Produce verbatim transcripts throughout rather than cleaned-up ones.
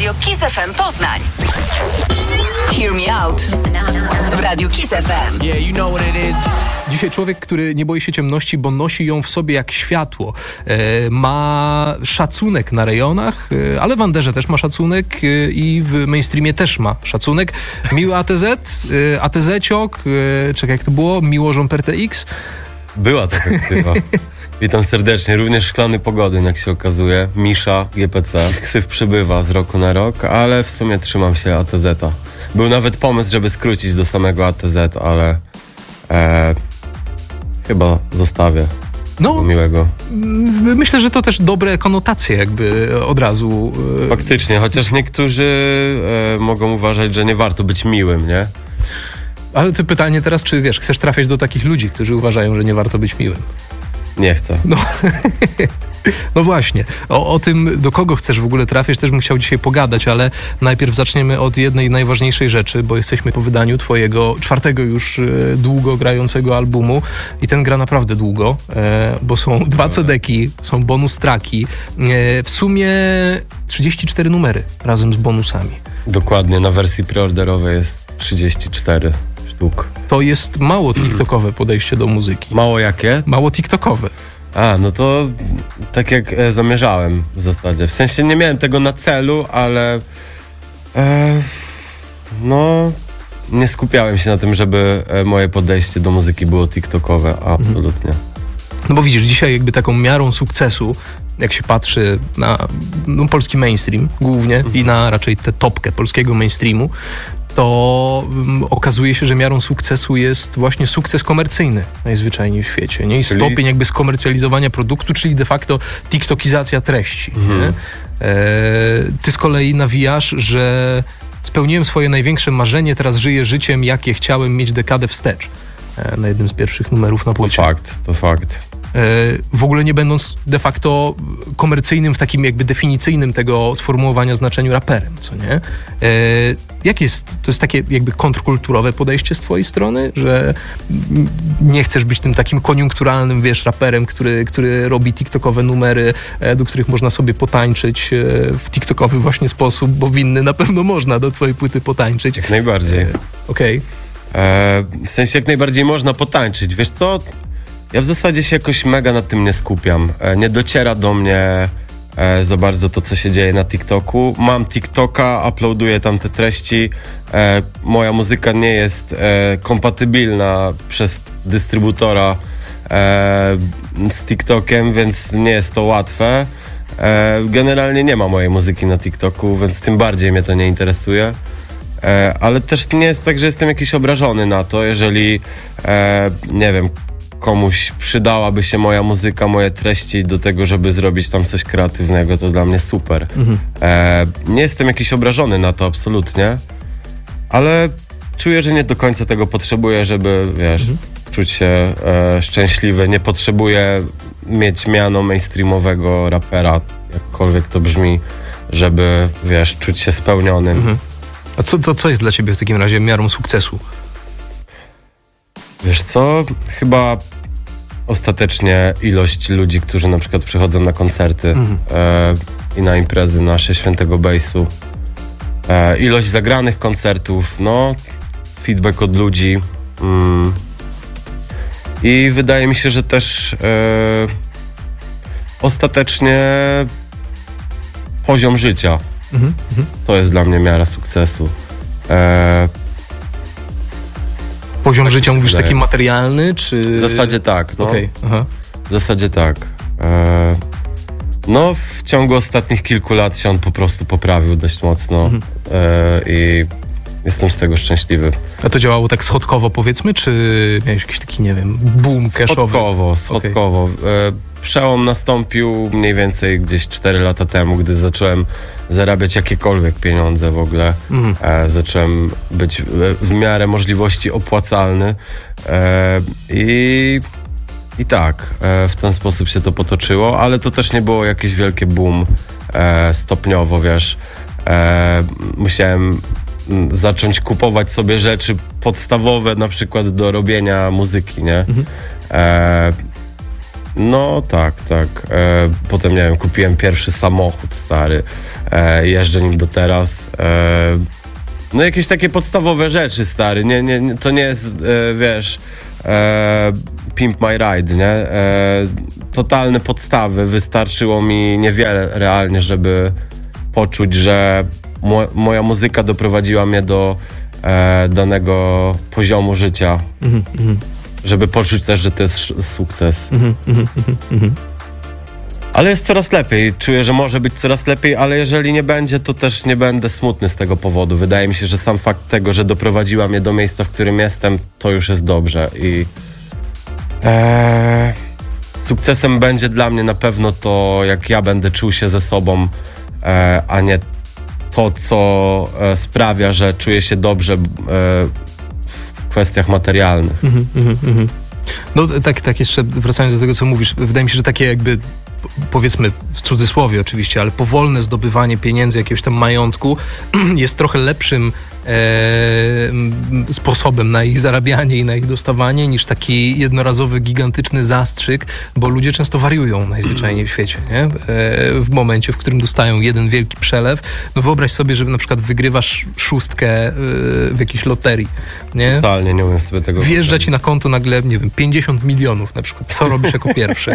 Radio Kiss F M Poznań. Hear Me Out w Radiu Kiss F M. Yeah, you know what it is. Dzisiaj człowiek, który nie boi się ciemności, bo nosi ją w sobie jak światło. E, ma szacunek na rejonach, e, ale w Anderze też ma szacunek e, i w mainstreamie też ma szacunek. Miły A T Z, e, A T Z-ciok, e, czekaj jak to było, Miło Żomper X. Była taka ksywa. Witam serdecznie. Również Szklany Pogodyn, jak się okazuje. Misza, G P C. Ksyw przybywa z roku na rok, ale w sumie trzymam się A T Z-a. Był nawet pomysł, żeby skrócić do samego A T Z, ale e, chyba zostawię. No, miłego. Myślę, że to też dobre konotacje jakby od razu. Faktycznie, chociaż niektórzy e, mogą uważać, że nie warto być miłym, nie? Ale to pytanie teraz, czy wiesz, chcesz trafiać do takich ludzi, którzy uważają, że nie warto być miłym? Nie chcę. No, no właśnie. O, o tym, do kogo chcesz w ogóle trafiać, też bym chciał dzisiaj pogadać, ale najpierw zaczniemy od jednej najważniejszej rzeczy, bo jesteśmy po wydaniu twojego czwartego już e, długo grającego albumu i ten gra naprawdę długo, e, bo są dwa cedeki, są bonus tracki, e, w sumie trzydzieści cztery numery razem z bonusami. Dokładnie, na wersji preorderowej jest trzydzieści cztery sztuk. To jest mało tiktokowe podejście do muzyki. Mało jakie? Mało tiktokowe. A, no to tak jak e, zamierzałem w zasadzie. W sensie nie miałem tego na celu, ale e, no nie skupiałem się na tym, żeby e, moje podejście do muzyki było tiktokowe. Absolutnie. No bo widzisz, dzisiaj jakby taką miarą sukcesu, jak się patrzy na no, polski mainstream głównie mhm. i na raczej tę topkę polskiego mainstreamu, to um, okazuje się, że miarą sukcesu jest właśnie sukces komercyjny najzwyczajniej w świecie, nie? I czyli... stopień jakby skomercjalizowania produktu, czyli de facto tiktokizacja treści. Mhm. Nie? E, ty z kolei nawijasz, że spełniłem swoje największe marzenie, teraz żyję życiem, jakie chciałem mieć dekadę wstecz. E, na jednym z pierwszych numerów na płycie. To fakt, to fakt. W ogóle nie będąc de facto komercyjnym w takim jakby definicyjnym tego sformułowania znaczeniu raperem, co nie? Jak jest, to jest takie jakby kontrkulturowe podejście z twojej strony, że nie chcesz być tym takim koniunkturalnym, wiesz, raperem, który, który robi tiktokowe numery, do których można sobie potańczyć w tiktokowy właśnie sposób, bo winny na pewno można do twojej płyty potańczyć. Jak najbardziej. Okej. Okay. W sensie jak najbardziej można potańczyć. Wiesz co? Ja w zasadzie się jakoś mega nad tym nie skupiam. E, nie dociera do mnie e, za bardzo to, co się dzieje na TikToku. Mam TikToka, uploaduję tam te treści. E, moja muzyka nie jest e, kompatybilna przez dystrybutora e, z TikTokiem, więc nie jest to łatwe. E, generalnie nie ma mojej muzyki na TikToku, więc tym bardziej mnie to nie interesuje. E, ale też nie jest tak, że jestem jakiś obrażony na to, jeżeli e, nie wiem, komuś przydałaby się moja muzyka, moje treści do tego, żeby zrobić tam coś kreatywnego, to dla mnie super. Mhm. E, nie jestem jakiś obrażony na to, absolutnie, ale czuję, że nie do końca tego potrzebuję, żeby, wiesz, mhm. czuć się e, szczęśliwy. Nie potrzebuję mieć miano mainstreamowego rapera, jakkolwiek to brzmi, żeby, wiesz, czuć się spełnionym. Mhm. A co, to co jest dla ciebie w takim razie miarą sukcesu? Wiesz co? Chyba ostatecznie ilość ludzi, którzy na przykład przychodzą na koncerty mhm. e, i na imprezy nasze Świętego Bejsu. E, ilość zagranych koncertów, no, feedback od ludzi. Mm. I wydaje mi się, że też e, ostatecznie poziom życia. Mhm. To jest dla mnie miara sukcesu. E, Poziom tak życia mówisz wydaje. Taki materialny, czy... W zasadzie tak, no. Okay. Aha. W zasadzie tak. E, no, w ciągu ostatnich kilku lat się on po prostu poprawił dość mocno mhm. e, i jestem z tego szczęśliwy. A to działało tak schodkowo, powiedzmy, czy miałeś jakiś taki, nie wiem, boom cashowy? Schodkowo, schodkowo. Okay. E, przełom nastąpił mniej więcej gdzieś cztery lata temu, gdy zacząłem zarabiać jakiekolwiek pieniądze w ogóle. Mhm. E, zacząłem być w, w miarę możliwości opłacalny e, i, i tak, e, w ten sposób się to potoczyło, ale to też nie było jakieś wielkie boom e, stopniowo, wiesz. E, musiałem zacząć kupować sobie rzeczy podstawowe, na przykład do robienia muzyki, nie? Mhm. E, No tak, tak. E, potem, nie wiem, kupiłem pierwszy samochód stary. E, jeżdżę nim do teraz. E, no jakieś takie podstawowe rzeczy, stary. Nie, nie, nie, to nie jest, e, wiesz, e, Pimp My Ride, nie? E, totalne podstawy. Wystarczyło mi niewiele realnie, żeby poczuć, że mo- moja muzyka doprowadziła mnie do e, danego poziomu życia. Mhm, mhm. Żeby poczuć też, że to jest sukces. Mhm, mhm, mhm. Ale jest coraz lepiej. Czuję, że może być coraz lepiej, ale jeżeli nie będzie, to też nie będę smutny z tego powodu. Wydaje mi się, że sam fakt tego, że doprowadziła mnie do miejsca, w którym jestem, to już jest dobrze. I e, sukcesem będzie dla mnie na pewno to, jak ja będę czuł się ze sobą, e, a nie to, co e, sprawia, że czuję się dobrze e, w kwestiach materialnych. Mm-hmm, mm-hmm. No tak, tak jeszcze wracając do tego, co mówisz, wydaje mi się, że takie jakby, powiedzmy w cudzysłowie oczywiście, ale powolne zdobywanie pieniędzy, jakiegoś tam majątku jest trochę lepszym e, sposobem na ich zarabianie i na ich dostawanie niż taki jednorazowy, gigantyczny zastrzyk, bo ludzie często wariują najzwyczajniej w świecie, nie? E, w momencie, w którym dostają jeden wielki przelew. No wyobraź sobie, że na przykład wygrywasz szóstkę e, w jakiejś loterii, nie? Totalnie nie umiem sobie tego wjeżdża ci na konto nagle, nie wiem, pięćdziesiąt milionów na przykład. Co robisz jako pierwszy?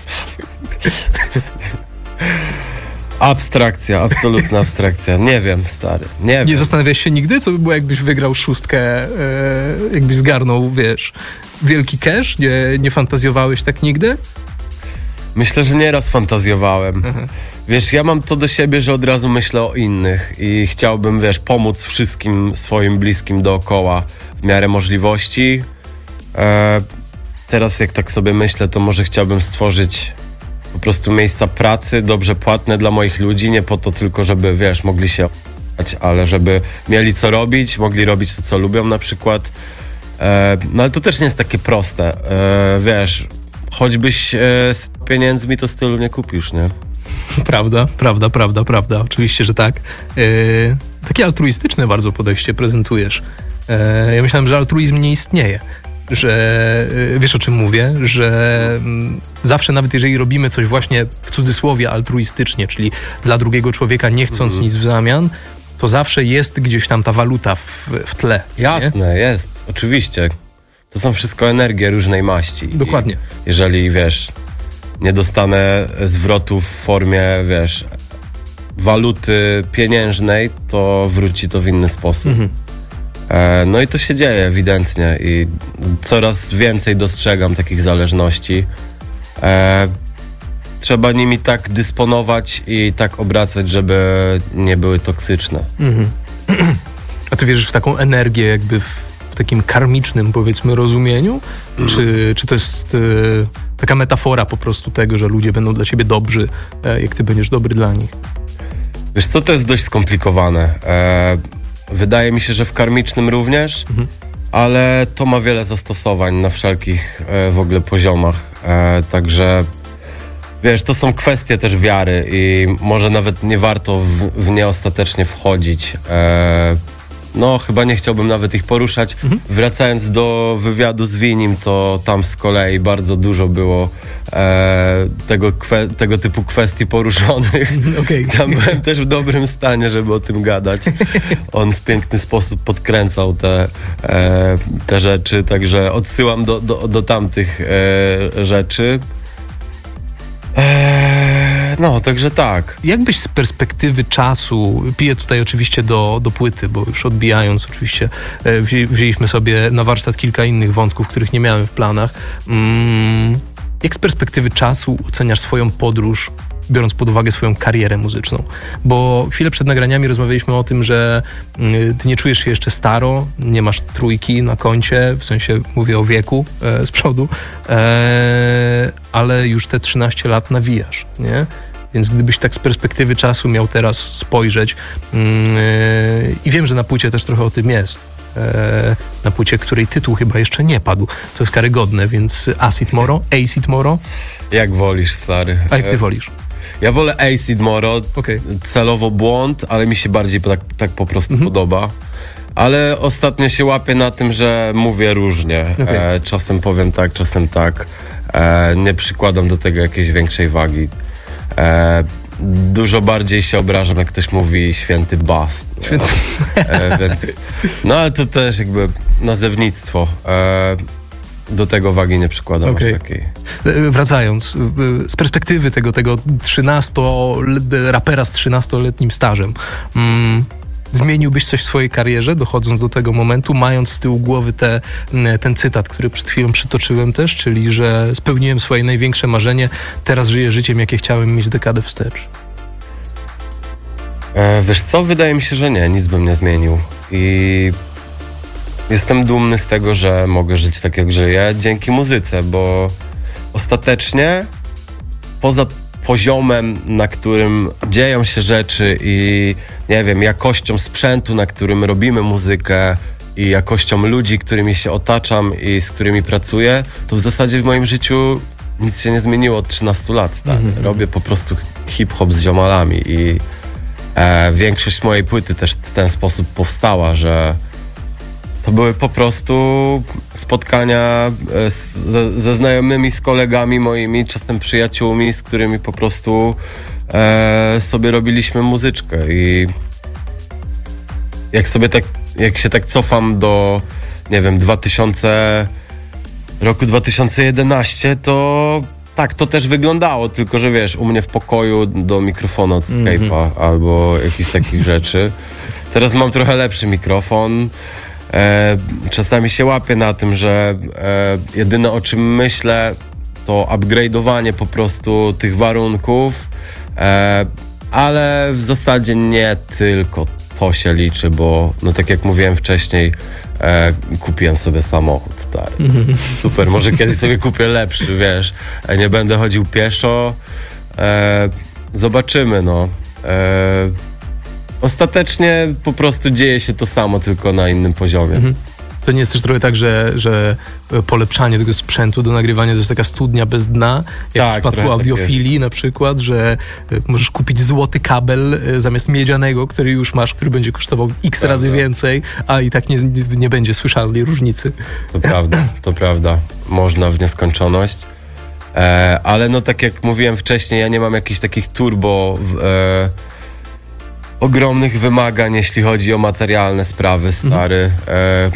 Abstrakcja, absolutna abstrakcja. Nie wiem, stary, nie wiem. Nie zastanawiasz się nigdy, co by było, jakbyś wygrał szóstkę, e, jakbyś zgarnął, wiesz, wielki cash? Nie, nie fantazjowałeś tak nigdy? Myślę, że nieraz fantazjowałem. Aha. Wiesz, ja mam to do siebie, że od razu myślę o innych i chciałbym, wiesz, pomóc wszystkim swoim bliskim dookoła w miarę możliwości. E, teraz jak tak sobie myślę, to może chciałbym stworzyć po prostu miejsca pracy dobrze płatne dla moich ludzi, nie po to tylko, żeby, wiesz, mogli się o***ać, ale żeby mieli co robić, mogli robić to, co lubią na przykład. E, no ale to też nie jest takie proste. E, wiesz, choćbyś e, z pieniędzmi to stylu nie kupisz, nie? Prawda, prawda, prawda, prawda. Oczywiście, że tak. E, takie altruistyczne bardzo podejście prezentujesz. E, ja myślałem, że altruizm nie istnieje. Że wiesz, o czym mówię, że zawsze, nawet jeżeli robimy coś właśnie w cudzysłowie altruistycznie, czyli dla drugiego człowieka nie chcąc mm. nic w zamian, to zawsze jest gdzieś tam ta waluta w, w tle. Jasne, nie? jest, oczywiście. To są wszystko energie różnej maści. Dokładnie. I jeżeli, wiesz, nie dostanę zwrotu w formie, wiesz, waluty pieniężnej, to wróci to w inny sposób. Mm-hmm. No i to się dzieje ewidentnie i coraz więcej dostrzegam takich zależności. E, trzeba nimi tak dysponować i tak obracać, żeby nie były toksyczne. Mhm. A ty wierzysz w taką energię jakby w, w takim karmicznym, powiedzmy, rozumieniu? Mhm. Czy, czy to jest e, taka metafora po prostu tego, że ludzie będą dla ciebie dobrzy, e, jak ty będziesz dobry dla nich? Wiesz co, to jest dość skomplikowane. E, Wydaje mi się, że w karmicznym również, mhm. ale to ma wiele zastosowań na wszelkich e, w ogóle poziomach. E, także wiesz, to są kwestie też wiary i może nawet nie warto w, w nie ostatecznie wchodzić. E, no, chyba nie chciałbym nawet ich poruszać. Mhm. Wracając do wywiadu z Winim, to tam z kolei bardzo dużo było e, tego, kwe, tego typu kwestii poruszonych. Okay. Tam byłem też w dobrym stanie, żeby o tym gadać. On w piękny sposób podkręcał te, e, te rzeczy, także odsyłam do, do, do tamtych e, rzeczy. Eee, no, także tak. Jakbyś z perspektywy czasu, piję tutaj oczywiście do, do płyty, bo już odbijając oczywiście e, wzię, wzięliśmy sobie na warsztat kilka innych wątków, których nie miałem w planach. Mm, jak z perspektywy czasu oceniasz swoją podróż, biorąc pod uwagę swoją karierę muzyczną? Bo chwilę przed nagraniami rozmawialiśmy o tym, że y, ty nie czujesz się jeszcze staro, nie masz trójki na koncie, w sensie mówię o wieku e, z przodu, e, ale już te trzynaście lat nawijasz, nie? Więc gdybyś tak z perspektywy czasu miał teraz spojrzeć yy, i wiem, że na płycie też trochę o tym jest, yy, na płycie, której tytuł chyba jeszcze nie padł, co jest karygodne, więc Acid Moro, Acid Moro. Jak wolisz, stary. A jak ty wolisz? Ja wolę Acid Moro, okay. Celowo błąd, ale mi się bardziej tak, tak po prostu mhm. podoba. Ale ostatnio się łapię na tym, że mówię różnie. Okay. E, czasem powiem tak, czasem tak. E, nie przykładam do tego jakiejś większej wagi. E, dużo bardziej się obrażam, jak ktoś mówi święty bas. Święty... E, więc, no ale to też jakby nazewnictwo. E, do tego wagi nie przykładam Okay. aż takiej. Wracając, z perspektywy tego, tego trzynasto, rapera z trzynastoletnim stażem, mm, zmieniłbyś coś w swojej karierze, dochodząc do tego momentu, mając z tyłu głowy te, ten cytat, który przed chwilą przytoczyłem też, czyli że spełniłem swoje największe marzenie, teraz żyję życiem, jakie chciałem mieć dekadę wstecz. E, wiesz co, wydaje mi się, że nie, nic bym nie zmienił. I jestem dumny z tego, że mogę żyć tak, jak żyję, dzięki muzyce, bo ostatecznie poza poziomem, na którym dzieją się rzeczy i nie wiem, jakością sprzętu, na którym robimy muzykę i jakością ludzi, którymi się otaczam i z którymi pracuję, to w zasadzie w moim życiu nic się nie zmieniło od trzynastu lat. Tak? Mm-hmm. Robię po prostu hip-hop z ziomalami i e, większość mojej płyty też w ten sposób powstała, że to były po prostu spotkania z, ze, ze znajomymi, z kolegami moimi, czasem przyjaciółmi, z którymi po prostu e, sobie robiliśmy muzyczkę. I jak sobie tak, jak się tak cofam do, nie wiem, dwa tysiące, roku dwa tysiące jedenaście, to tak to też wyglądało, tylko że wiesz, u mnie w pokoju do mikrofonu od Skype'a mm-hmm. albo jakichś takich rzeczy. Teraz mam trochę lepszy mikrofon. E, czasami się łapię na tym, że e, jedyne o czym myślę to upgrade'owanie po prostu tych warunków, e, ale w zasadzie nie tylko to się liczy, bo no tak jak mówiłem wcześniej, e, kupiłem sobie samochód stary. Mm-hmm. Super, może kiedyś sobie kupię lepszy, wiesz, e, nie będę chodził pieszo, e, zobaczymy no. E, Ostatecznie po prostu dzieje się to samo, tylko na innym poziomie. Mhm. To nie jest też trochę tak, że, że polepszanie tego sprzętu do nagrywania to jest taka studnia bez dna, jak tak, w przypadku audiofilii tak na przykład, że możesz kupić złoty kabel zamiast miedzianego, który już masz, który będzie kosztował x prawda. razy więcej, a i tak nie, nie będzie słyszalnej różnicy. To prawda, to prawda. Można w nieskończoność. E, ale no tak jak mówiłem wcześniej, ja nie mam jakichś takich turbo... E, ogromnych wymagań, jeśli chodzi o materialne sprawy, stary. Mhm. E,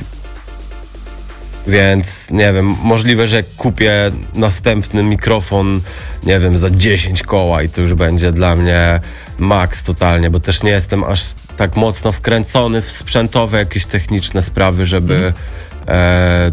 więc nie wiem, możliwe, że kupię następny mikrofon, nie wiem, za dziesięć koła i to już będzie dla mnie maks totalnie, bo też nie jestem aż tak mocno wkręcony w sprzętowe jakieś techniczne sprawy, żeby mhm. e,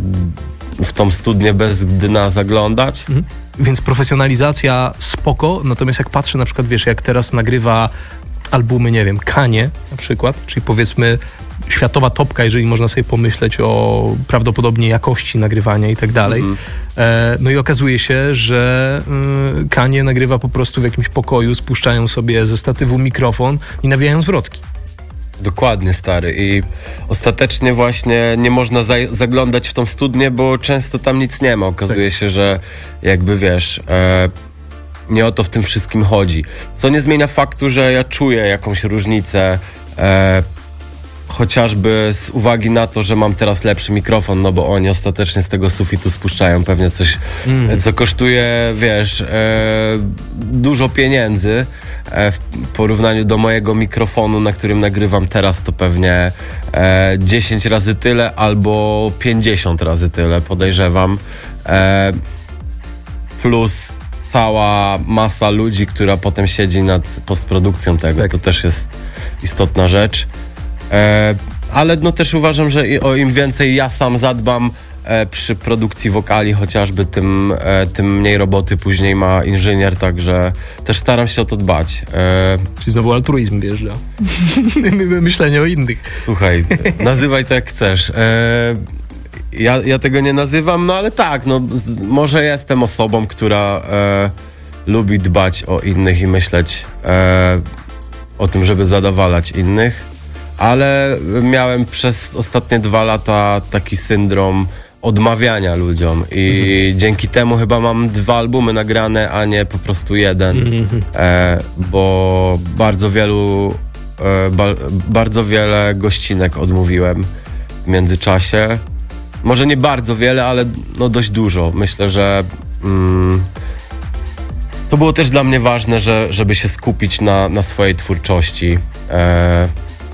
w tą studnię bez dna zaglądać. Mhm. Więc profesjonalizacja spoko, natomiast jak patrzę na przykład, wiesz, jak teraz nagrywa albumy, nie wiem, Kanye na przykład, czyli powiedzmy światowa topka, jeżeli można sobie pomyśleć o prawdopodobnie jakości nagrywania i tak dalej. Mm. E, no i okazuje się, że y, Kanye nagrywa po prostu w jakimś pokoju, spuszczają sobie ze statywu mikrofon i nawijają zwrotki. Dokładnie, stary. I ostatecznie właśnie nie można za- zaglądać w tą studnię, bo często tam nic nie ma. Okazuje tak. się, że jakby wiesz... E, nie o to w tym wszystkim chodzi. Co nie zmienia faktu, że ja czuję jakąś różnicę, e, chociażby z uwagi na to, że mam teraz lepszy mikrofon, no bo oni ostatecznie z tego sufitu spuszczają pewnie coś, mm. co kosztuje, wiesz, e, dużo pieniędzy e, w porównaniu do mojego mikrofonu, na którym nagrywam teraz, to pewnie e, dziesięć razy tyle albo pięćdziesiąt razy tyle, podejrzewam. E, plus cała masa ludzi, która potem siedzi nad postprodukcją tego. Tak. To też jest istotna rzecz. E, ale no też uważam, że o im więcej ja sam zadbam e, przy produkcji wokali chociażby, tym, e, tym mniej roboty później ma inżynier, także też staram się o to dbać. E, Czyli znowu altruizm wjeżdża. Myślenie o innych. Słuchaj, nazywaj to jak chcesz. E, Ja, ja tego nie nazywam, no ale tak, no z, może jestem osobą, która e, lubi dbać o innych i myśleć e, o tym, żeby zadowalać innych, ale miałem przez ostatnie dwa lata taki syndrom odmawiania ludziom i mhm. dzięki temu chyba mam dwa albumy nagrane, a nie po prostu jeden, mhm. e, bo bardzo wielu, e, ba, bardzo wiele gościnek odmówiłem w międzyczasie. Może nie bardzo wiele, ale no dość dużo. Myślę, że Mm, to było też dla mnie ważne, że, żeby się skupić na, na swojej twórczości. E,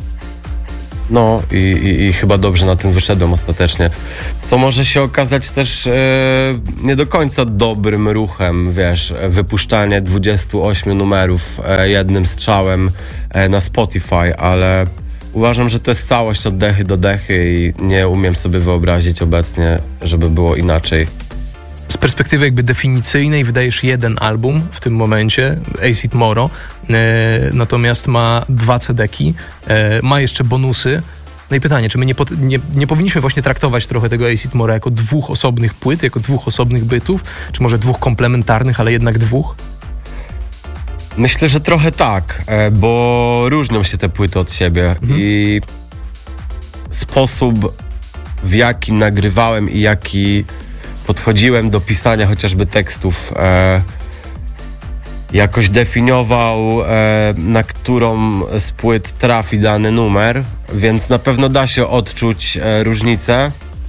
no i, i, i chyba dobrze na tym wyszedłem ostatecznie. Co może się okazać też e, nie do końca dobrym ruchem, wiesz, wypuszczanie dwudziestu ośmiu numerów e, jednym strzałem e, na Spotify, ale uważam, że to jest całość od dechy do dechy i nie umiem sobie wyobrazić obecnie, żeby było inaczej. Z perspektywy jakby definicyjnej wydajesz jeden album w tym momencie, Acid Moro, e, natomiast ma dwa cedeki, e, ma jeszcze bonusy. No i pytanie, czy my nie, pot- nie, nie powinniśmy właśnie traktować trochę tego Acid Moro jako dwóch osobnych płyt, jako dwóch osobnych bytów, czy może dwóch komplementarnych, ale jednak dwóch? Myślę, że trochę tak, e, bo różnią się te płyty od siebie mhm. i sposób, w jaki nagrywałem i jaki podchodziłem do pisania chociażby tekstów, e, jakoś definiował, e, na którą z płyt trafi dany numer, więc na pewno da się odczuć e, różnicę,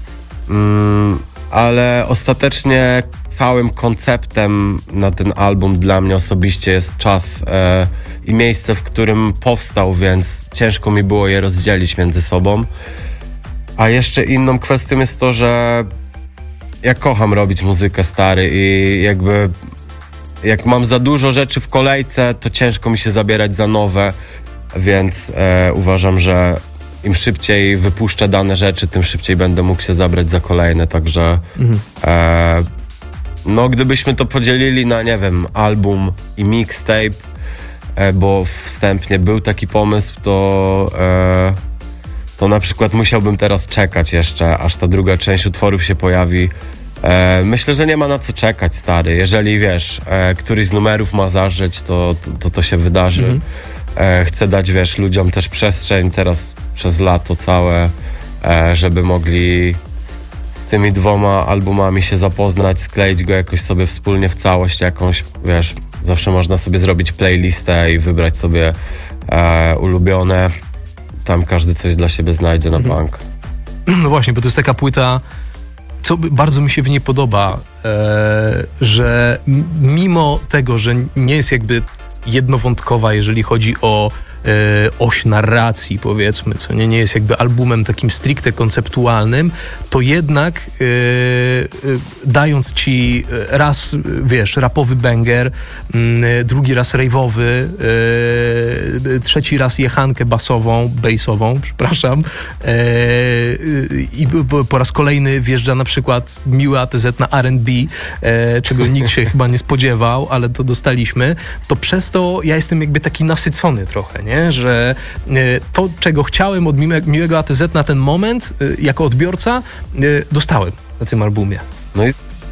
mm, ale ostatecznie całym konceptem na ten album dla mnie osobiście jest czas e, i miejsce, w którym powstał, więc ciężko mi było je rozdzielić między sobą. A jeszcze inną kwestią jest to, że ja kocham robić muzykę, stary, i jakby jak mam za dużo rzeczy w kolejce, to ciężko mi się zabierać za nowe, więc e, uważam, że im szybciej wypuszczę dane rzeczy, tym szybciej będę mógł się zabrać za kolejne, także mhm. e, no gdybyśmy to podzielili na, nie wiem, album i mixtape, e, bo wstępnie był taki pomysł, to e, to na przykład musiałbym teraz czekać jeszcze, aż ta druga część utworów się pojawi. E, myślę, że nie ma na co czekać, stary. Jeżeli, wiesz, e, któryś z numerów ma zażyć, to to, to się wydarzy. Mhm. E, chcę dać, wiesz, ludziom też przestrzeń teraz przez lato całe, e, żeby mogli z tymi dwoma albumami się zapoznać, skleić go jakoś sobie wspólnie w całość jakąś, wiesz, zawsze można sobie zrobić playlistę i wybrać sobie e, ulubione. Tam każdy coś dla siebie znajdzie na mhm. bank. No właśnie, bo to jest taka płyta, co bardzo mi się w niej podoba, e, że m- mimo tego, że nie jest jakby jednowątkowa, jeżeli chodzi o e, oś narracji, powiedzmy, co nie, nie jest jakby albumem takim stricte konceptualnym, to jednak e, e, dając ci raz, wiesz, rapowy banger, m, drugi raz rave'owy, e, trzeci raz jechankę basową, bassową, przepraszam, e, i po, po raz kolejny wjeżdża na przykład miły A T Z na R and B, e, czego nikt się chyba nie spodziewał, ale to dostaliśmy, to przez to ja jestem jakby taki nasycony trochę, nie? Że e, to, czego chciałem od miłe, miłego A T Z na ten moment, e, jako odbiorca, e, dostałem na tym albumie. No i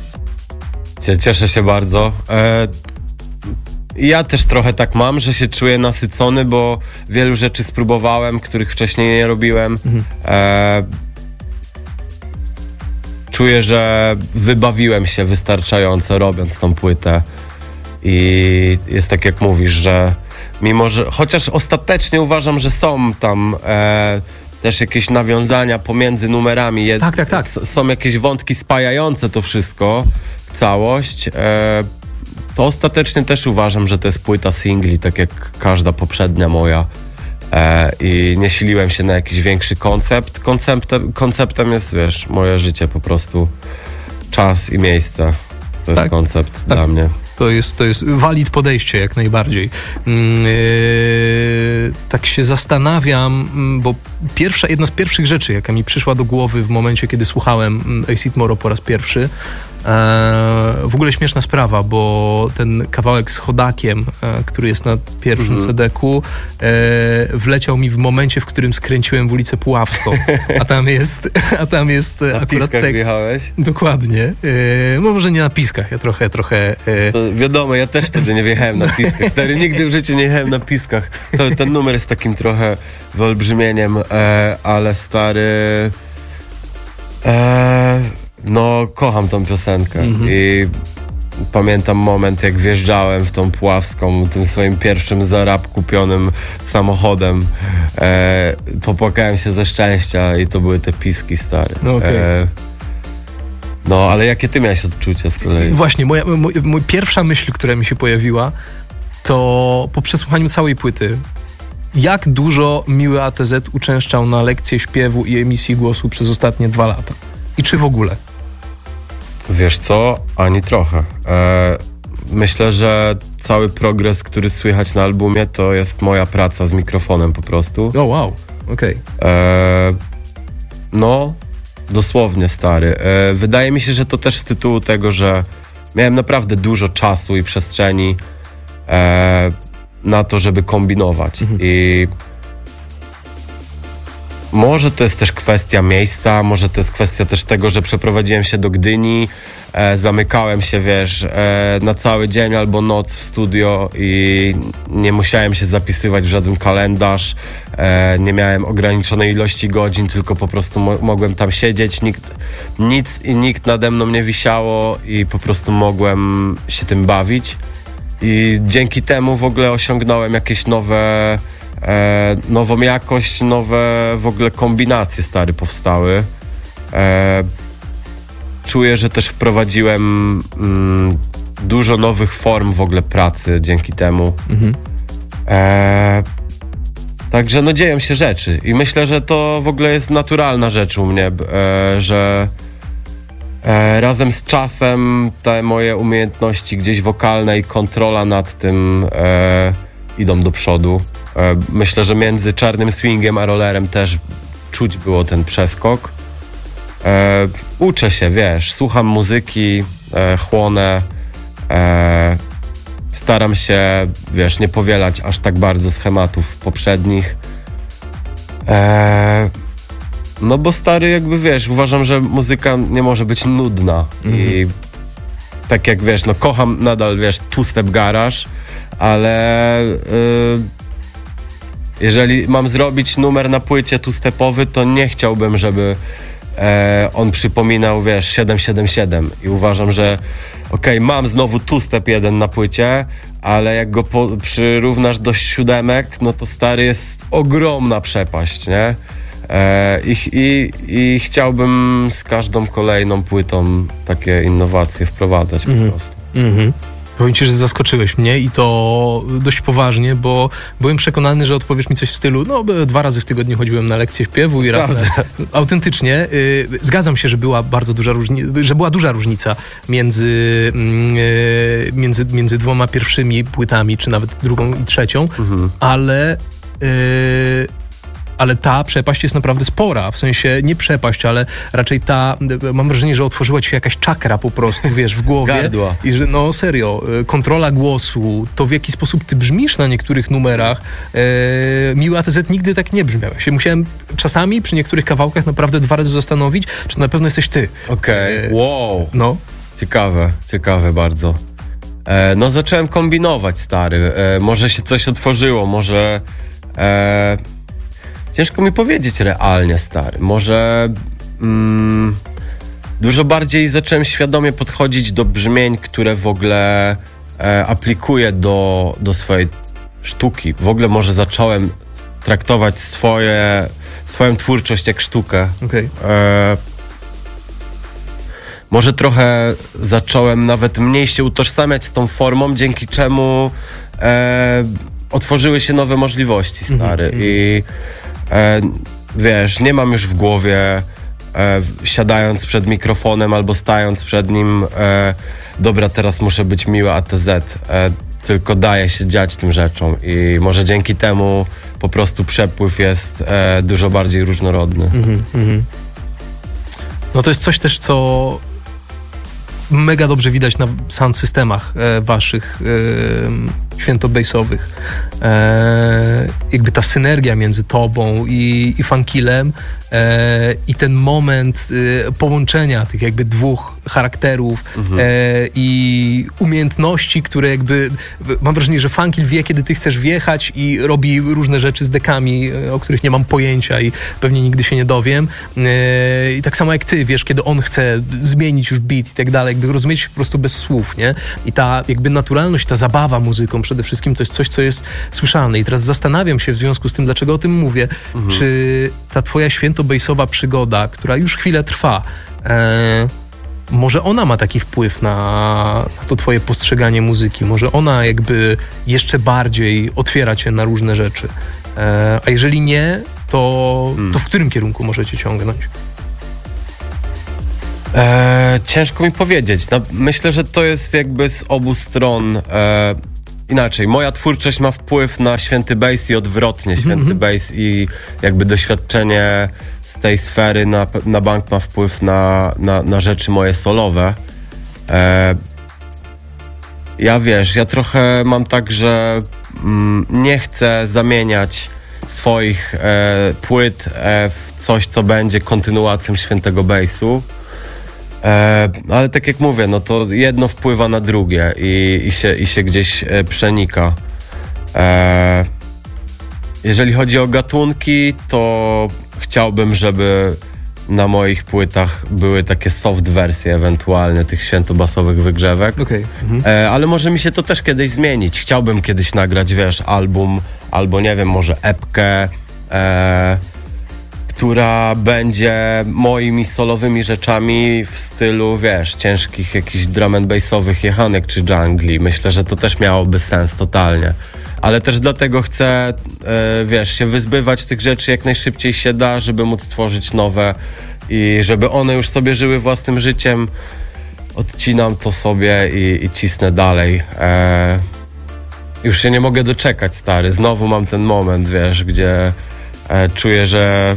cieszę się bardzo. E, ja też trochę tak mam, że się czuję nasycony, bo wielu rzeczy spróbowałem, których wcześniej nie robiłem. Mhm. E, czuję, że wybawiłem się wystarczająco robiąc tą płytę i jest tak jak mówisz, że mimo, że chociaż ostatecznie uważam, że są tam e, też jakieś nawiązania pomiędzy numerami, je, tak, tak, tak. S- są jakieś wątki spajające to wszystko w całość, e, to ostatecznie też uważam, że to jest płyta singli, tak jak każda poprzednia moja. E, I nie siliłem się na jakiś większy koncept. Konceptem, konceptem jest, wiesz, moje życie, po prostu czas i miejsce. To jest tak, koncept tak. dla mnie. To jest, to jest valid podejście jak najbardziej. Yy, tak się zastanawiam, bo pierwsza, jedna z pierwszych rzeczy, jaka mi przyszła do głowy w momencie, kiedy słuchałem Acid Moro po raz pierwszy, w ogóle śmieszna sprawa, bo ten kawałek z Chodakiem, który jest na pierwszym mm-hmm. cedeku, wleciał mi w momencie, w którym skręciłem w ulicę Puławską, a tam jest, a tam jest na akurat piskach tekst. Wjechałeś? Dokładnie. No może nie na piskach, ja trochę, trochę... To wiadomo, ja też wtedy nie wjechałem na piskach. Stary, nigdy w życiu nie jechałem na piskach. To, ten numer jest takim trochę wyolbrzymieniem, ale stary... E, no, kocham tą piosenkę mm-hmm. i pamiętam moment, jak wjeżdżałem w tą Puławską tym swoim pierwszym za rap kupionym samochodem. E, popłakałem się ze szczęścia i to były te piski, stare. Okay. E, No, ale jakie ty miałeś odczucia z kolei? Właśnie, moja, moja, moja pierwsza myśl, która mi się pojawiła, to po przesłuchaniu całej płyty, jak dużo Miły A T Z uczęszczał na lekcje śpiewu i emisji głosu przez ostatnie dwa lata. I czy w ogóle? Wiesz co? Ani trochę. E, myślę, że cały progres, który słychać na albumie, to jest moja praca z mikrofonem po prostu. O wow, okej. Okay. E, no, dosłownie, stary. E, wydaje mi się, że to też z tytułu tego, że miałem naprawdę dużo czasu i przestrzeni e, na to, żeby kombinować. Mhm. I może to jest też kwestia miejsca, może to jest kwestia też tego, że przeprowadziłem się do Gdyni, e, zamykałem się, wiesz, e, na cały dzień albo noc w studio i nie musiałem się zapisywać w żaden kalendarz, e, nie miałem ograniczonej ilości godzin, tylko po prostu mo- mogłem tam siedzieć, nikt, nic i nikt nade mną nie wisiało i po prostu mogłem się tym bawić. I dzięki temu w ogóle osiągnąłem jakieś nowe, e, nową jakość, nowe w ogóle kombinacje stary powstały. E, czuję, że też wprowadziłem mm, dużo nowych form w ogóle pracy dzięki temu. Mhm. E, także no dzieją się rzeczy i myślę, że to w ogóle jest naturalna rzecz u mnie, e, że E, razem z czasem te moje umiejętności gdzieś wokalne i kontrola nad tym e, idą do przodu. E, myślę, że między Czarnym Swingiem a Rollerem też czuć było ten przeskok. E, uczę się, wiesz, słucham muzyki, e, chłonę, e, staram się, wiesz, nie powielać aż tak bardzo schematów poprzednich. E, No bo stary, jakby wiesz, uważam, że muzyka nie może być nudna mm-hmm. i tak jak wiesz, no kocham nadal, wiesz, two-step garage, ale yy, jeżeli mam zrobić numer na płycie two-stepowy, to nie chciałbym, żeby e, on przypominał, wiesz, siedem siedem siedem i uważam, że okej, okay, mam znowu two-step jeden na płycie, ale jak go po, przyrównasz do siódemek, no to stary jest ogromna przepaść, nie? I, i, I chciałbym z każdą kolejną płytą takie innowacje wprowadzać mm-hmm. po prostu. Mm-hmm. Powiem ci, że zaskoczyłeś mnie i to dość poważnie, bo byłem przekonany, że odpowiesz mi coś w stylu, no dwa razy w tygodniu chodziłem na lekcję śpiewu i raz na... Autentycznie. Y, zgadzam się, że była bardzo duża różnica, że była duża różnica między, y, między, między dwoma pierwszymi płytami, czy nawet drugą i trzecią, mm-hmm. ale... Y, ale ta przepaść jest naprawdę spora, w sensie nie przepaść, ale raczej ta, mam wrażenie, że otworzyła ci się jakaś czakra po prostu, wiesz, w głowie. Gardła. I że, no serio, kontrola głosu, to w jaki sposób ty brzmisz na niektórych numerach. E, Miły A T Z nigdy tak nie brzmiał. Ja się musiałem czasami przy niektórych kawałkach naprawdę dwa razy zastanowić, czy to na pewno jesteś ty. Okej, okay. e, wow. No. Ciekawe, ciekawe bardzo. E, no zacząłem kombinować, stary. E, może się coś otworzyło, może... E, Ciężko mi powiedzieć realnie, stary. Może mm, dużo bardziej zacząłem świadomie podchodzić do brzmień, które w ogóle e, aplikuję do, do swojej sztuki. W ogóle może zacząłem traktować swoje, swoją twórczość jak sztukę. Okay. E, może trochę zacząłem nawet mniej się utożsamiać z tą formą, dzięki czemu e, otworzyły się nowe możliwości, stary. Mm-hmm. I E, wiesz, nie mam już w głowie e, siadając przed mikrofonem albo stając przed nim e, dobra, teraz muszę być Miły A T Z, e, tylko daje się dziać tym rzeczom i może dzięki temu po prostu przepływ jest e, dużo bardziej różnorodny. Mm-hmm, mm-hmm. No to jest coś też, co mega dobrze widać na sound systemach e, waszych e, świętobejsowych. E, jakby ta synergia między tobą i, i Funkilem e, i ten moment e, połączenia tych jakby dwóch charakterów mhm. e, i umiejętności, które jakby, mam wrażenie, że Funkil wie, kiedy ty chcesz wjechać i robi różne rzeczy z dekami, o których nie mam pojęcia i pewnie nigdy się nie dowiem. E, I tak samo jak ty, wiesz, kiedy on chce zmienić już beat i tak dalej, jakby rozumieć po prostu bez słów, nie? I ta jakby naturalność, ta zabawa muzyką przede wszystkim to jest coś, co jest słyszalne. I teraz zastanawiam się w związku z tym, dlaczego o tym mówię, mhm. czy ta twoja świętobejsowa przygoda, która już chwilę trwa, e, może ona ma taki wpływ na, na to twoje postrzeganie muzyki, może ona jakby jeszcze bardziej otwiera cię na różne rzeczy. E, a jeżeli nie, to, hmm. to w którym kierunku możecie ciągnąć? E, ciężko mi powiedzieć. No, myślę, że to jest jakby z obu stron. E, inaczej, moja twórczość ma wpływ na Święty Bass i odwrotnie. Święty mm-hmm. Bass i jakby doświadczenie z tej sfery na, na bank ma wpływ na, na, na rzeczy moje solowe. E, ja wiesz, ja trochę mam tak, że mm, nie chcę zamieniać swoich e, płyt e, w coś, co będzie kontynuacją Świętego Bassu. E, ale tak jak mówię, no to jedno wpływa na drugie i, i, się, i się gdzieś e, przenika. E, jeżeli chodzi o gatunki, to chciałbym, żeby na moich płytach były takie soft wersje ewentualnie tych świętobasowych wygrzewek. Okay. Mhm. E, ale może mi się to też kiedyś zmienić. Chciałbym kiedyś nagrać, wiesz, album albo nie wiem, może epkę, e, która będzie moimi solowymi rzeczami w stylu, wiesz, ciężkich jakichś drum and bassowych jechanek czy jungli. Myślę, że to też miałoby sens totalnie. Ale też dlatego chcę, e, wiesz, się wyzbywać tych rzeczy jak najszybciej się da, żeby móc tworzyć nowe i żeby one już sobie żyły własnym życiem. Odcinam to sobie i, i cisnę dalej. E, już się nie mogę doczekać, stary. Znowu mam ten moment, wiesz, gdzie e, czuję, że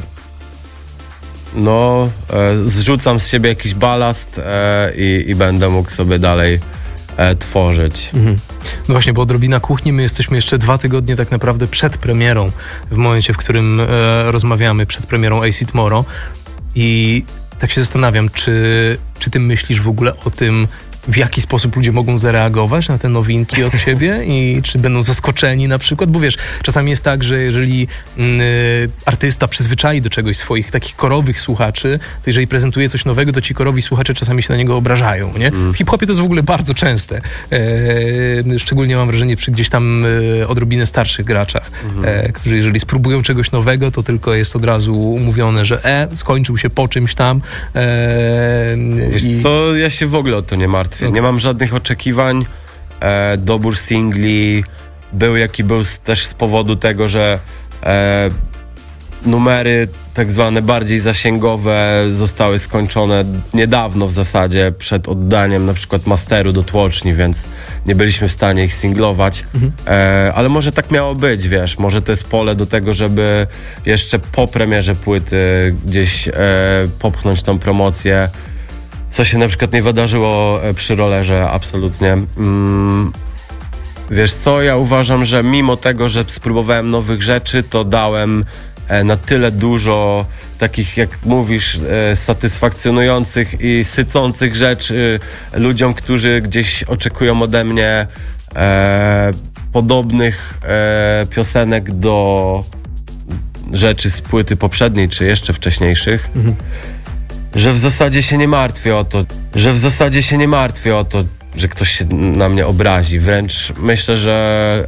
no, e, zrzucam z siebie jakiś balast e, i, i będę mógł sobie dalej e, tworzyć. Mhm. No właśnie, bo odrobina kuchni, my jesteśmy jeszcze dwa tygodnie tak naprawdę przed premierą, w momencie, w którym e, rozmawiamy, przed premierą Acid Moro i tak się zastanawiam, czy, czy ty myślisz w ogóle o tym, w jaki sposób ludzie mogą zareagować na te nowinki od ciebie i czy będą zaskoczeni na przykład, bo wiesz, czasami jest tak, że jeżeli y, artysta przyzwyczai do czegoś swoich takich korowych słuchaczy, to jeżeli prezentuje coś nowego, to ci korowi słuchacze czasami się na niego obrażają, nie? Mm. W hip-hopie to jest w ogóle bardzo częste. E, szczególnie mam wrażenie przy gdzieś tam e, odrobinę starszych graczach, mm. e, którzy jeżeli spróbują czegoś nowego, to tylko jest od razu mówione, że e, skończył się po czymś tam. E, Wiesz i... co, ja się w ogóle o to nie martwię. Nie mam żadnych oczekiwań. E, dobór singli był jaki był z, też z powodu tego, że e, numery tak zwane bardziej zasięgowe zostały skończone niedawno w zasadzie, przed oddaniem na przykład masteru do tłoczni, więc nie byliśmy w stanie ich singlować. Mhm. E, ale może tak miało być, wiesz, może to jest pole do tego, żeby jeszcze po premierze płyty gdzieś e, popchnąć tą promocję. Co się na przykład nie wydarzyło przy rollerze, absolutnie. Mm, wiesz co, ja uważam, że mimo tego, że spróbowałem nowych rzeczy, to dałem e, na tyle dużo takich, jak mówisz, e, satysfakcjonujących i sycących rzeczy ludziom, którzy gdzieś oczekują ode mnie e, podobnych e, piosenek do rzeczy z płyty poprzedniej, czy jeszcze wcześniejszych. Mhm. Że w zasadzie się nie martwię o to, że w zasadzie się nie martwię o to, że ktoś się na mnie obrazi. Wręcz myślę, że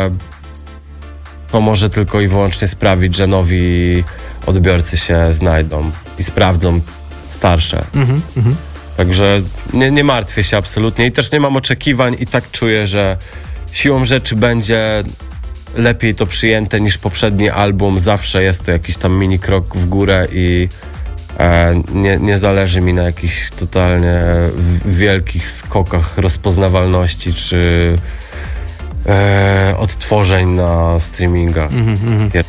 e, to może tylko i wyłącznie sprawić, że nowi odbiorcy się znajdą i sprawdzą starsze. Mm-hmm, mm-hmm. Także nie, nie martwię się absolutnie i też nie mam oczekiwań i tak czuję, że siłą rzeczy będzie lepiej to przyjęte niż poprzedni album. Zawsze jest to jakiś tam mini krok w górę i E, nie, nie zależy mi na jakichś totalnie wielkich skokach rozpoznawalności czy e, odtworzeń na streamingach. Mm-hmm.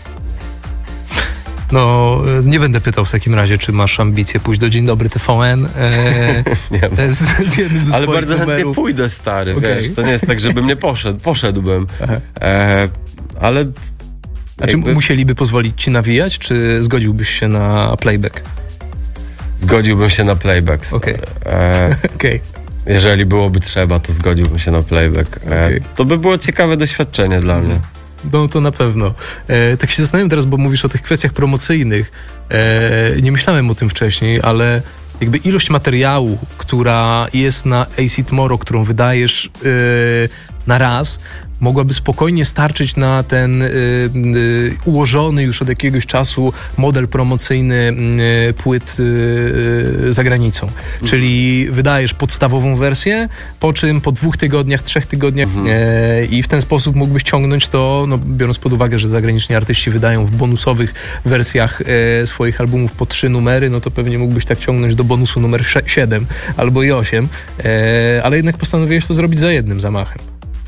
No, nie będę pytał w takim razie, czy masz ambicje pójść do Dzień Dobry T V N e, nie z, z jednym ze ale bardzo numerów. chętnie pójdę, stary, Okay. wiesz, to nie jest tak, żebym nie poszedł, poszedłbym, e, ale A jakby... czy musieliby pozwolić ci nawijać, czy zgodziłbyś się na playback? Zgodziłbym się na playback. Okay. E, okay. Jeżeli byłoby trzeba, to zgodziłbym się na playback. E, okay. To by było ciekawe doświadczenie dla mnie. No to na pewno. E, tak się zastanawiam teraz, bo mówisz o tych kwestiach promocyjnych. E, nie myślałem o tym wcześniej, ale jakby ilość materiału, która jest na Acid Moro, którą wydajesz e, na raz, mogłaby spokojnie starczyć na ten y, y, ułożony już od jakiegoś czasu model promocyjny y, płyt y, y, za granicą. Mhm. Czyli wydajesz podstawową wersję, po czym po dwóch tygodniach, trzech tygodniach mhm. y, i w ten sposób mógłbyś ciągnąć to, no, biorąc pod uwagę, że zagraniczni artyści wydają w bonusowych wersjach y, swoich albumów po trzy numery, no to pewnie mógłbyś tak ciągnąć do bonusu numer siedem albo i osiem, y, ale jednak postanowiłeś to zrobić za jednym zamachem.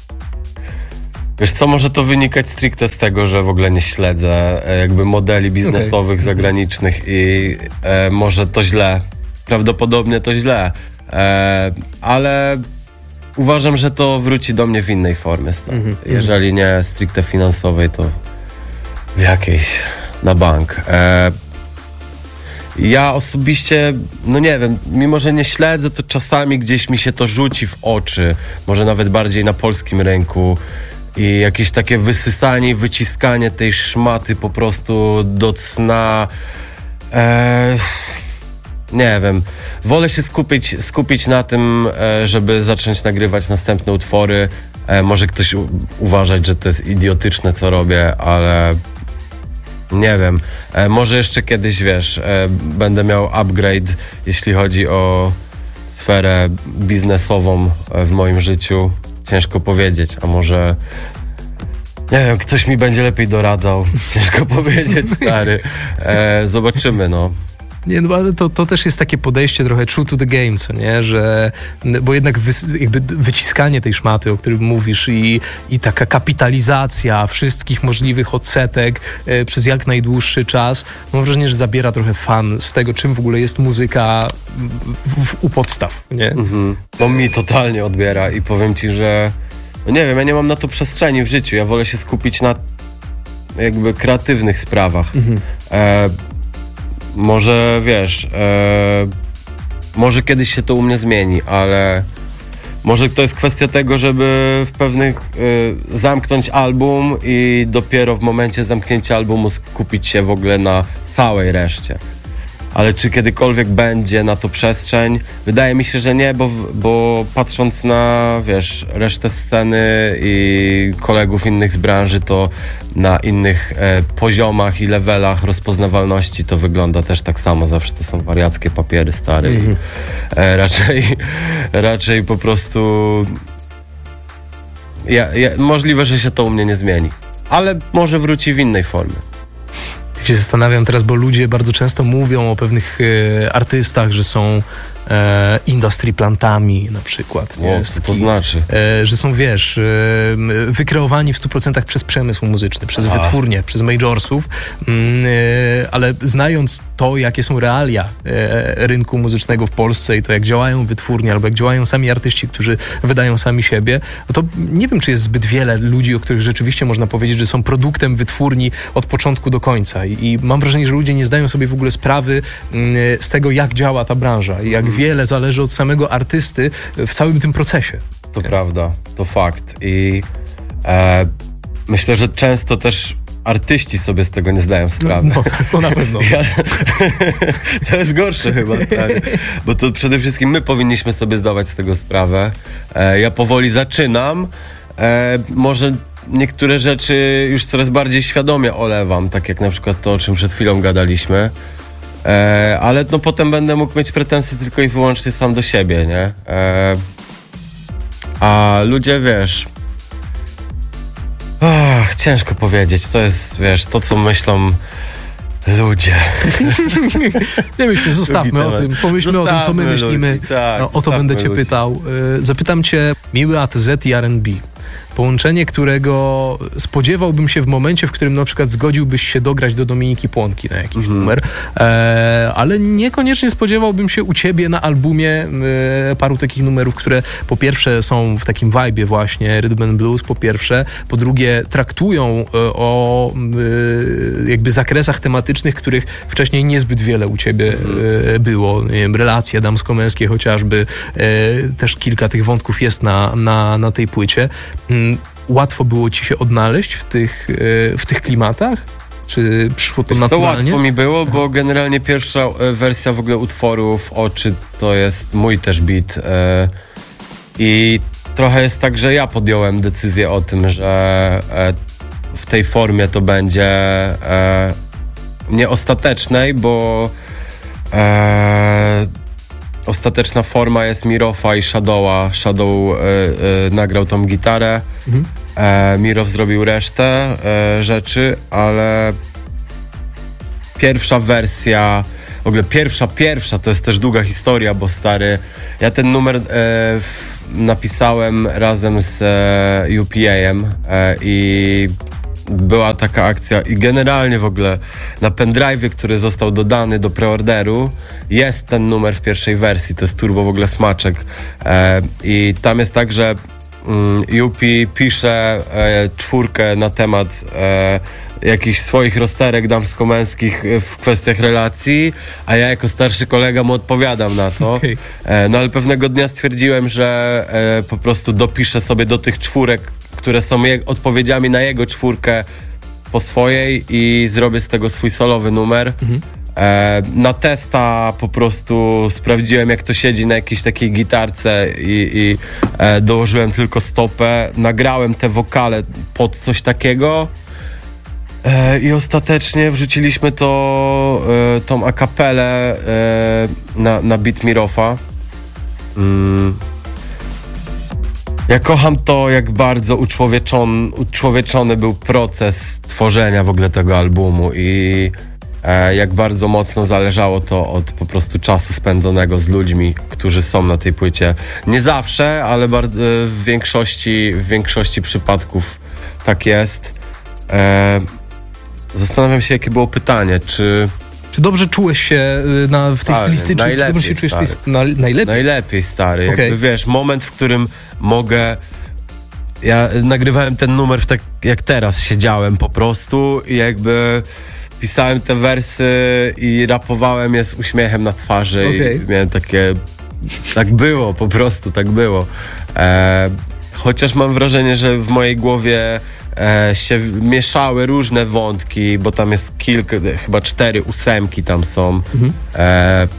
Wiesz co, może to wynikać stricte z tego, że w ogóle nie śledzę e, jakby modeli biznesowych okay. zagranicznych i e, może to źle, prawdopodobnie to źle, e, ale uważam, że to wróci do mnie w innej formie. Mm-hmm. Jeżeli nie stricte finansowej, to w jakiejś na bank. E, ja osobiście, no nie wiem, mimo że nie śledzę, to czasami gdzieś mi się to rzuci w oczy, może nawet bardziej na polskim rynku. I jakieś takie wysysanie, wyciskanie tej szmaty po prostu do cna. Eee, nie wiem. Wolę się skupić, skupić na tym, e, żeby zacząć nagrywać następne utwory. E, może ktoś u- uważać, że to jest idiotyczne, co robię, ale nie wiem. E, może jeszcze kiedyś, wiesz, e, będę miał upgrade, jeśli chodzi o sferę biznesową e, w moim życiu. Ciężko powiedzieć, a może nie wiem, ktoś mi będzie lepiej doradzał. Ciężko powiedzieć, stary. E, zobaczymy, no. Nie, no ale to, to też jest takie podejście trochę true to the game, co nie? Że, bo jednak wy, jakby wyciskanie tej szmaty, o którym mówisz i, i taka kapitalizacja wszystkich możliwych odsetek e, przez jak najdłuższy czas, mam wrażenie, że zabiera trochę fan z tego, czym w ogóle jest muzyka w, w, u podstaw, nie? Mhm. No mi totalnie odbiera i powiem ci, że no nie wiem, ja nie mam na to przestrzeni w życiu. Ja wolę się skupić na jakby kreatywnych sprawach. Mhm. E, Może, wiesz, e, może kiedyś się to u mnie zmieni, ale może to jest kwestia tego, żeby w pewnych e, zamknąć album i dopiero w momencie zamknięcia albumu skupić się w ogóle na całej reszcie. Ale czy kiedykolwiek będzie na to przestrzeń? Wydaje mi się, że nie, bo, bo patrząc na, wiesz, resztę sceny i kolegów innych z branży, to na innych e, poziomach i levelach rozpoznawalności to wygląda też tak samo. Zawsze to są wariackie papiery stare mm-hmm. i e, raczej, raczej po prostu ja, ja, możliwe, że się to u mnie nie zmieni. Ale może wróci w innej formie. Się zastanawiam teraz, bo ludzie bardzo często mówią o pewnych e, artystach, że są e, industry plantami na przykład. Nie? O, co to znaczy? E, że są, wiesz, e, wykreowani w stu procentach przez przemysł muzyczny, przez A. wytwórnie, przez majorsów, mm, e, ale znając to, jakie są realia e, rynku muzycznego w Polsce i to, jak działają wytwórnie, albo jak działają sami artyści, którzy wydają sami siebie, no to nie wiem, czy jest zbyt wiele ludzi, o których rzeczywiście można powiedzieć, że są produktem wytwórni od początku do końca. I, i mam wrażenie, że ludzie nie zdają sobie w ogóle sprawy mm, z tego, jak działa ta branża i jak mm. wiele zależy od samego artysty w całym tym procesie. To ja. prawda, to fakt. I e, myślę, że często też artyści sobie z tego nie zdają sprawy. No, no to na pewno. Ja, to jest gorsze chyba, stary. Bo to przede wszystkim my powinniśmy sobie zdawać z tego sprawę. E, ja powoli zaczynam. E, może niektóre rzeczy już coraz bardziej świadomie olewam, tak jak na przykład to, o czym przed chwilą gadaliśmy. E, ale no potem będę mógł mieć pretensje tylko i wyłącznie sam do siebie, nie? E, a ludzie, wiesz... Ach, ciężko powiedzieć. To jest, wiesz, to, co myślą ludzie. Nie myślmy, zostawmy o tym. Pomyślmy zostawmy o tym, co my myślimy. Tak, no, o to będę cię ludzi. pytał. Zapytam cię, miły A T Z i R and B. Połączenie, którego spodziewałbym się w momencie, w którym na przykład zgodziłbyś się dograć do Dominiki Płonki na jakiś mm. numer, e, ale niekoniecznie spodziewałbym się u ciebie na albumie e, paru takich numerów, które po pierwsze są w takim vibe'ie właśnie Rhythm and Blues, po pierwsze, po drugie traktują e, o e, jakby zakresach tematycznych, których wcześniej niezbyt wiele u ciebie e, było. Nie wiem, relacje damsko-męskie chociażby, e, też kilka tych wątków jest na, na, na tej płycie. Łatwo było ci się odnaleźć w tych, w tych klimatach? Czy przyszło to Wiesz naturalnie? Co łatwo mi było, bo generalnie pierwsza wersja w ogóle utworu W oczy to jest mój też beat e, i trochę jest tak, że ja podjąłem decyzję o tym, że e, w tej formie to będzie e, nieostatecznej, bo e, ostateczna forma jest Mirofa i Shadowa. Shadow e, e, nagrał tą gitarę, mhm. e, Mirow zrobił resztę e, rzeczy, ale pierwsza wersja, w ogóle pierwsza, pierwsza, to jest też długa historia, bo stary, ja ten numer e, w, napisałem razem z e, U P A-em e, i była taka akcja i generalnie w ogóle na pendrive'ie, który został dodany do preorderu, jest ten numer w pierwszej wersji, to jest turbo w ogóle smaczek e, i tam jest tak, że mm, U P pisze e, czwórkę na temat e, jakichś swoich rozterek damsko-męskich w kwestiach relacji, a ja jako starszy kolega mu odpowiadam na to. Okay. E, no ale pewnego dnia stwierdziłem, że e, po prostu dopiszę sobie do tych czwórek, które są je, odpowiedziami na jego czwórkę po swojej i zrobię z tego swój solowy numer. Mhm. E, na testa po prostu sprawdziłem, jak to siedzi na jakiejś takiej gitarce i, i e, dołożyłem tylko stopę, nagrałem te wokale pod coś takiego e, i ostatecznie wrzuciliśmy to, e, tą akapelę e, na, na beat Mirofa. Mm. Ja kocham to, jak bardzo uczłowieczony, uczłowieczony był proces tworzenia w ogóle tego albumu i e, jak bardzo mocno zależało to od po prostu czasu spędzonego z ludźmi, którzy są na tej płycie. Nie zawsze, ale bardzo, w większości, w większości przypadków tak jest. E, zastanawiam się, jakie było pytanie, czy... Czy dobrze czułeś się na, w tej stary, stylistyce? Czy dobrze się czujesz w tej, na, najlepiej? Najlepiej, stary. Okay. Jakby wiesz, moment, w którym mogę... Ja nagrywałem ten numer w tak jak teraz, siedziałem po prostu i jakby pisałem te wersy i rapowałem je z uśmiechem na twarzy. Okay. I miałem takie... Tak było, po prostu tak było. E, chociaż mam wrażenie, że w mojej głowie e, się mieszały różne wątki, bo tam jest kilka, chyba cztery ósemki tam są. Mhm. E,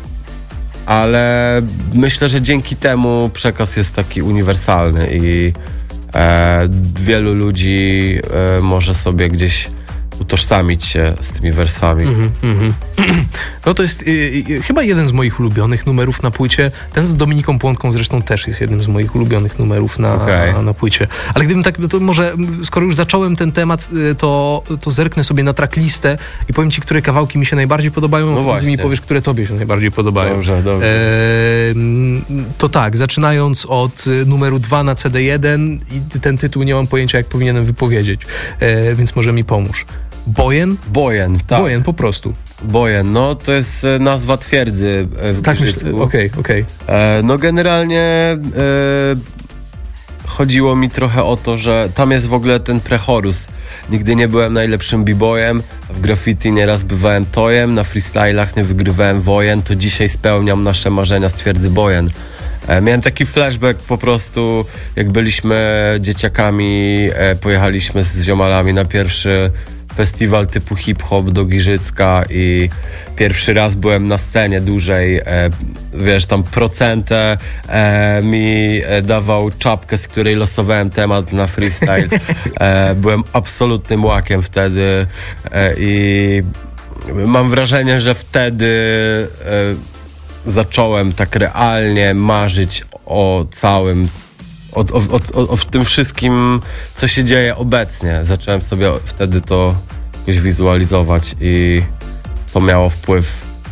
ale myślę, że dzięki temu przekaz jest taki uniwersalny i e, wielu ludzi e, może sobie gdzieś utożsamić się z tymi wersami. Mm-hmm, mm-hmm. No to jest y, y, chyba jeden z moich ulubionych numerów na płycie. Ten z Dominiką Płonką zresztą też jest jednym z moich ulubionych numerów na, okay. na, na płycie. Ale gdybym tak, to może skoro już zacząłem ten temat, to, to zerknę sobie na tracklistę i powiem ci, które kawałki mi się najbardziej podobają, no a ty mi powiesz, które tobie się najbardziej podobają. Dobrze, dobrze. E, to tak, zaczynając od numeru dwa na C D jeden i ten tytuł nie mam pojęcia, jak powinienem wypowiedzieć, e, więc może mi pomóż. Bojen? Bojen, tak. Bojen, po prostu. Bojen, no to jest nazwa twierdzy w tak, Giżycku. Okej, okej. E, no generalnie e, chodziło mi trochę o to, że tam jest w ogóle ten prechorus. Nigdy nie byłem najlepszym b-boyem, w graffiti nieraz bywałem tojem, na freestylach nie wygrywałem wojen, to dzisiaj spełniam nasze marzenia z twierdzy Bojen. E, miałem taki flashback po prostu, jak byliśmy dzieciakami, e, pojechaliśmy z ziomalami na pierwszy festiwal typu hip-hop do Giżycka i pierwszy raz byłem na scenie dłużej, e, wiesz, tam procentę e, mi e, dawał czapkę, z której losowałem temat na freestyle. E, byłem absolutnym łakiem wtedy e, i mam wrażenie, że wtedy e, zacząłem tak realnie marzyć o całym O, o, o, o tym wszystkim, co się dzieje obecnie. Zacząłem sobie wtedy to jakoś wizualizować i to miało wpływ.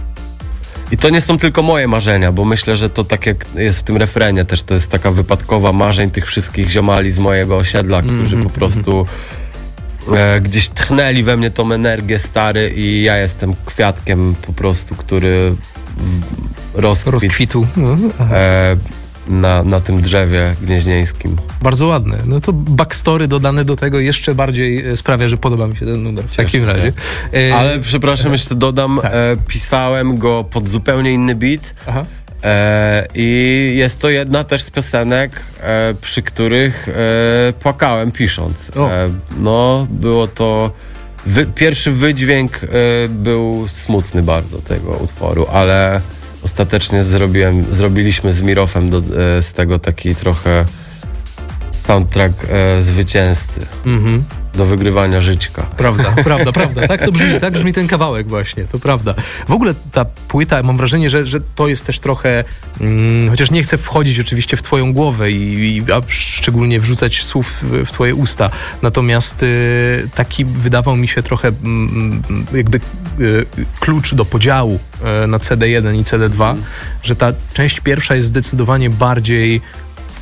I to nie są tylko moje marzenia, bo myślę, że to tak jak jest w tym refrenie też, to jest taka wypadkowa marzeń tych wszystkich ziomali z mojego osiedla, którzy mm-hmm. po prostu e, gdzieś tchnęli we mnie tą energię, stary, i ja jestem kwiatkiem po prostu, który rozkwit, rozkwitł. No, e, Na, na tym drzewie gnieźnieńskim. Bardzo ładne. No to backstory dodane do tego jeszcze bardziej sprawia, że podoba mi się ten numer w Cieszę takim się. razie. Ale przepraszam, jeszcze dodam, tak. e, pisałem go pod zupełnie inny beat. Aha. E, i jest to jedna też z piosenek, e, przy których e, płakałem pisząc. E, no, było to... Wy, pierwszy wydźwięk e, był smutny bardzo tego utworu, ale ostatecznie zrobiłem, zrobiliśmy z Mirofem do, z tego taki trochę soundtrack e, zwycięzcy Mhm. do wygrywania żyćka. Prawda, prawda, prawda. Tak to brzmi, tak brzmi ten kawałek właśnie, to prawda. W ogóle ta płyta, mam wrażenie, że, że to jest też trochę, mm, chociaż nie chcę wchodzić oczywiście w twoją głowę i, i a szczególnie wrzucać słów w, w twoje usta, natomiast y, taki wydawał mi się trochę mm, jakby y, klucz do podziału y, na C D jeden i C D dwa, mm. że ta część pierwsza jest zdecydowanie bardziej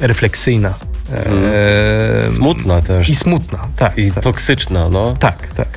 refleksyjna. Mm. Smutna też. I smutna, tak. I tak. toksyczna, no. Tak, tak.